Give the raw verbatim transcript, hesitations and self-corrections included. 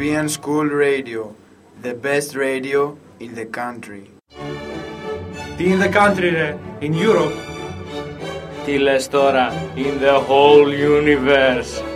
European School Radio, the best radio in the country. Τι in the country, ρε, in Europe. Τι λες τώρα, in the whole universe.